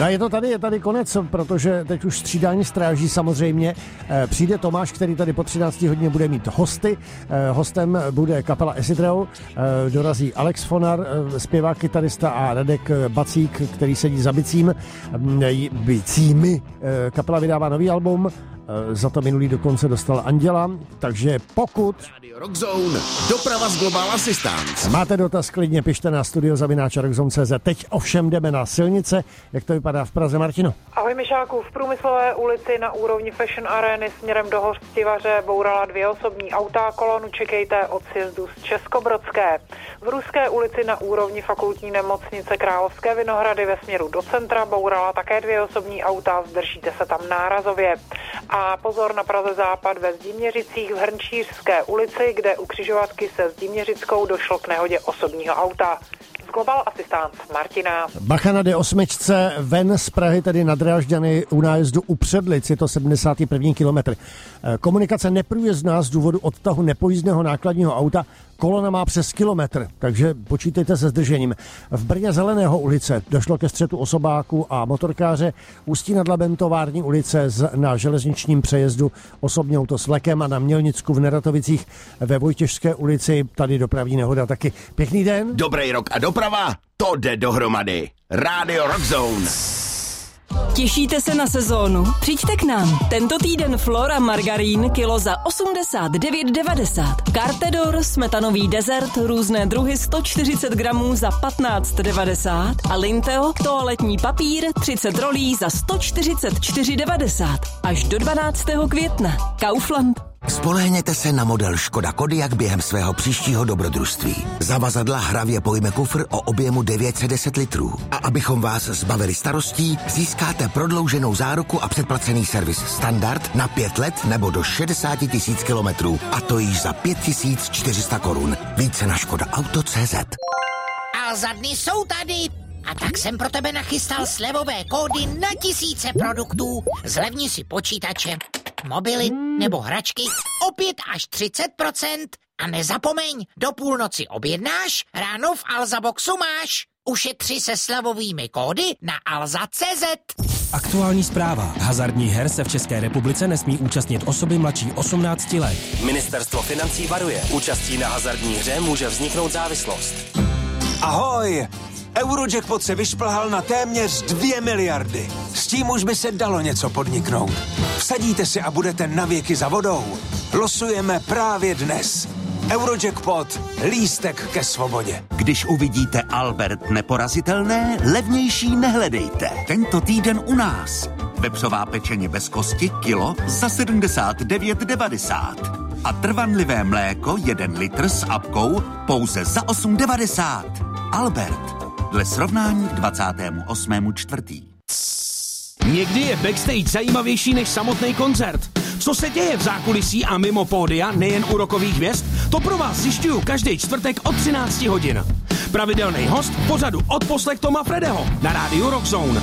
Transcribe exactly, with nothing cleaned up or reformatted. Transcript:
No je to tady, je tady konec, protože teď už střídání stráží samozřejmě. Přijde Tomáš, který tady po třinácté hodině bude mít hosty. Hostem bude kapela Esitrel, dorazí Alex Fonar, zpěvák, kytarista a Radek Bacík, který sedí za bicím. Bicími. Kapela vydává nový album, za to minulý dokonce dostal Anděla, takže pokud Radio Rockzone, doprava z Global Assistance. Máte dotaz, klidně pište na studio zavináč rockzone tečka cé zet. Teď ovšem jdeme na silnice. Jak to vypadá v Praze, Martino? Ahoj Mišáku, v Průmyslové ulici na úrovni Fashion Areny směrem do Hostivaře bourala dvě osobní auta, kolonu čekejte od sjezdu z Českobrodské. V Ruské ulici na úrovni Fakultní nemocnice Královské Vinohrady ve směru do centra bourala také dvě osobní auta, zdržíte se tam nárazově. A pozor na Praze západ ve Zdíměřicích v Hrnčířské ulici, kde u křižovatky se Zdíměřickou došlo k nehodě osobního auta. Z Global Assistance Martina. Bacha na D osm ven z Prahy, tedy na Drážďany u nájezdu u Předlic, je to sedmdesátý první kilometr. Komunikace neprůjezdná z důvodu odtahu nepojízdného nákladního auta, kolona má přes kilometr, takže počítejte se zdržením. V Brně Zeleného ulice došlo ke střetu osobáku a motorkáře, Ústí nad Labem Tovární ulice na železničním přejezdu osobní auto s vlekem a na Mělnicku v Neratovicích ve Vojtěžské ulici, tady dopravní nehoda taky. Pěkný den. Dobrý rok a doprava, to jde dohromady. Radio Rockzone. Těšíte se na sezónu? Přijďte k nám. Tento týden Flora margarín kilo za osmdesát devět devadesát. Cartedor smetanový dezert různé druhy sto čtyřicet gramů za patnáct devadesát a Linteo toaletní papír třicet rolí za sto čtyřicet čtyři devadesát. Až do dvanáctého května. Kaufland. Spolehněte se na model Škoda Kodiaq během svého příštího dobrodružství. Zavazadla hravě pojme kufr o objemu devět set deset litrů. A abychom vás zbavili starostí, získáte prodlouženou záruku a předplacený servis standard na pět let nebo do šedesát tisíc kilometrů. A to již za pět tisíc čtyři sta korun. Více na škoda auto tečka cé zet. A za dny jsou tady. A tak jsem pro tebe nachystal slevové kódy na tisíce produktů. Zlevni si počítače, mobily nebo hračky o pět až třicet procent. A nezapomeň, do půlnoci objednáš, ráno v Alzaboxu máš. Ušetři se slevovými kódy na alza tečka cé zet. Aktuální zpráva. Hazardních her se v České republice nesmí účastnit osoby mladší osmnácti let. Ministerstvo financí varuje. Účastí na hazardní hře může vzniknout závislost. Ahoj! Eurojackpot se vyšplhal na téměř dvě miliardy. S tím už by se dalo něco podniknout. Vsadíte si a budete navěky za vodou. Losujeme právě dnes. Eurojackpot. Lístek ke svobodě. Když uvidíte Albert neporazitelné, levnější nehledejte. Tento týden u nás. Vepřová pečeně bez kosti kilo za sedmdesát devět devadesát. A trvanlivé mléko jeden litr s apkou pouze za osm devadesát. Albert. Dle srovnání k dvacátého osmého čtvrtého Někdy je backstage zajímavější než samotný koncert. Co se děje v zákulisí a mimo pódia, nejen u rockových hvězd, to pro vás zjišťuju každý čtvrtek od třinácti hodin. Pravidelný host v pořadu Odposlech Toma Fredeho na rádiu Rockzone.